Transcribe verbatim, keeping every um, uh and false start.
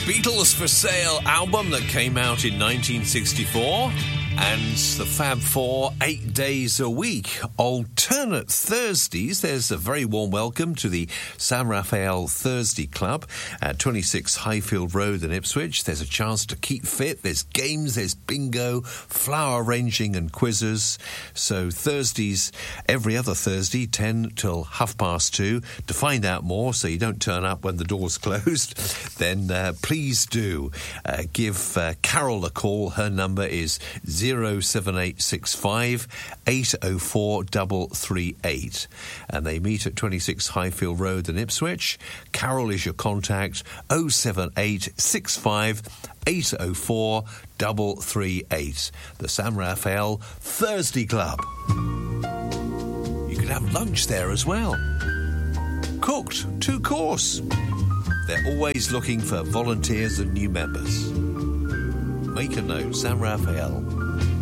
Beatles for Sale album that came out in nineteen sixty-four, and the Fab Four, eight days a week. Alternate Thursdays. There's a very warm welcome to the San Rafael Thursday Club at twenty-six Highfield Road in Ipswich. There's a chance to keep fit. There's games, there's bingo, flower arranging and quizzes. So Thursdays, every other Thursday, ten till half past two. To find out more, so you don't turn up when the door's closed, then uh, please do uh, give uh, Carol a call. Her number is zero seven eight six five eight oh four three three eight, and they meet at twenty-six Highfield Road in Ipswich. Carol is your contact, oh seven eight six five eight oh four three three eight. The San Rafael Thursday Club. You could have lunch there as well. Cooked, two course. They're always looking for volunteers and new members. Make a note, San Rafael.